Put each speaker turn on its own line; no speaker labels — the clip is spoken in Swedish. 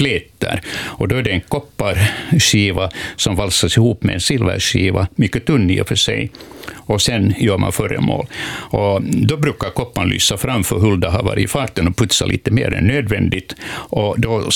flätor. Och då är det en kopparskiva som valsas ihop med en silverskiva, mycket tunn i och för sig. Och sen gör man föremål. Och då brukar kopparn lysa fram, för Hulda har varit i farten och putsat lite mer än nödvändigt. Och då